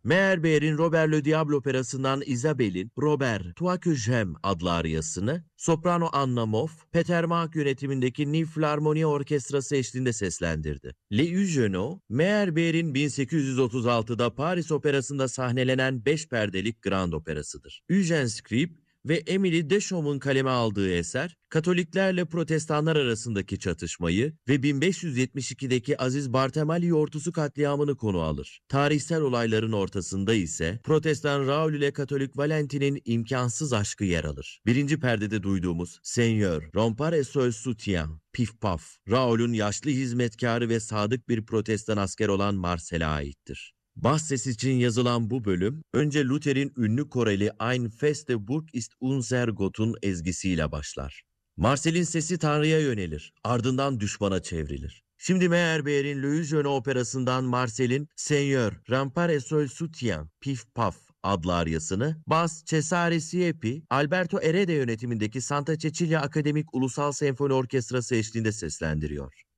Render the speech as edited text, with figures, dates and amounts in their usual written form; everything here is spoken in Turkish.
Meyerbeer'in Robert Le Diable operasından Isabelle'in Robert Toi que j'aime adlı ariyasını soprano Anna Moff, Peter Mack yönetimindeki New Philharmonie Orkestrası eşliğinde seslendirdi. Le Eugène, Meyerbeer'in 1836'da Paris Operası'nda sahnelenen 5 perdelik Grand Operasıdır. Eugène Scribe ve Emily Deschamps' kaleme aldığı eser, Katoliklerle Protestanlar arasındaki çatışmayı ve 1572'deki Aziz Barthélemy ordusu katliamını konu alır. Tarihsel olayların ortasında ise Protestan Raoul ile Katolik Valentin'in imkansız aşkı yer alır. Birinci perdede duyduğumuz Seigneur, Rompart et seul soutien, Pif Paf, Raoul'un yaşlı hizmetkarı ve sadık bir Protestan asker olan Marcel'e aittir. Bas ses için yazılan bu bölüm, önce Luther'in ünlü koreli Ein feste Burg ist unser Gott'un ezgisiyle başlar. Marcel'in sesi Tanrı'ya yönelir, ardından düşmana çevrilir. Şimdi Meyerbeer'in Le Eugène operasından Marcel'in Seigneur, Rampart et seul soutien, Pif Paf adlı aryasını Bas Cesare Siepi, Alberto Erede yönetimindeki Santa Cecilia Akademik Ulusal Senfoni Orkestrası eşliğinde seslendiriyor.